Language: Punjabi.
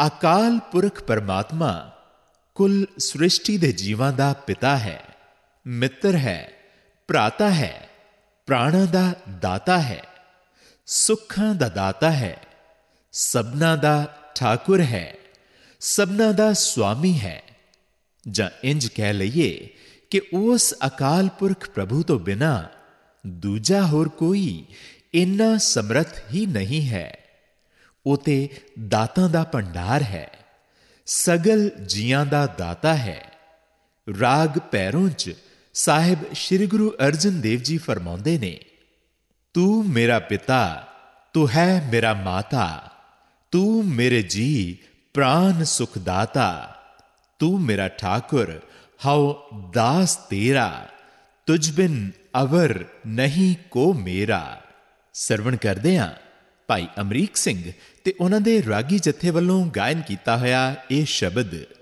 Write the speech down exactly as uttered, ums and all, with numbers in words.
ਅਕਾਲ ਪੁਰਖ ਪਰਮਾਤਮਾ ਕੁੱਲ ਸ੍ਰਿਸ਼ਟੀ ਦੇ ਜੀਵਾਂ ਦਾ ਪਿਤਾ ਹੈ, ਮਿੱਤਰ ਹੈ, ਭਰਾਤਾ ਹੈ, ਪ੍ਰਾਣਾਂ ਦਾ ਦਾਤਾ ਹੈ, ਸੁੱਖਾਂ ਦਾ ਦਾਤਾ ਹੈ, ਸਭਨਾਂ ਦਾ ਠਾਕੁਰ ਹੈ, ਸਭਨਾਂ ਦਾ ਸੁਆਮੀ ਹੈ। ਜਾਂ ਇੰਜ ਕਹਿ ਲਈਏ ਕਿ ਉਸ ਅਕਾਲ ਪੁਰਖ ਪ੍ਰਭੂ ਤੋਂ ਬਿਨਾਂ ਦੂਜਾ ਹੋਰ ਕੋਈ ਇੰਨਾ ਸਮਰੱਥ ਹੀ ਨਹੀਂ ਹੈ। ਉਹ ਤੇ ਦਾਤਾਂ ਦਾ ਭੰਡਾਰ ਹੈ, ਸਗਲ ਜੀਆਂ ਦਾ ਦਾਤਾ ਹੈ। ਰਾਗ ਭੈਰੋਂ 'ਚ ਸਾਹਿਬ ਸ਼੍ਰੀ ਗੁਰੂ ਅਰਜਨ ਦੇਵ ਜੀ ਫਰਮਾਉਂਦੇ ਨੇ, ਤੂੰ ਮੇਰਾ ਪਿਤਾ, ਤੂੰ ਹੈ ਮੇਰਾ ਮਾਤਾ, ਤੂੰ ਮੇਰੇ ਜੀ ਪ੍ਰਾਨ ਸੁਖ ਦਾਤਾ, ਤੂੰ ਮੇਰਾ ਠਾਕੁਰ ਹਉ ਦਾਸ ਤੇਰਾ, ਤੁਝ ਬਿਨ ਅਵਰ ਨਹੀਂ ਕੋ ਮੇਰਾ। ਸਰਵਣ ਕਰਦੇ ਹਾਂ ਭਾਈ ਅਮਰੀਕ ਸਿੰਘ ਤੇ ਉਹਨਾਂ ਦੇ ਰਾਗੀ ਜਥੇ ਵੱਲੋਂ ਗਾਇਨ ਕੀਤਾ ਹੋਇਆ ਇਹ ਸ਼ਬਦ।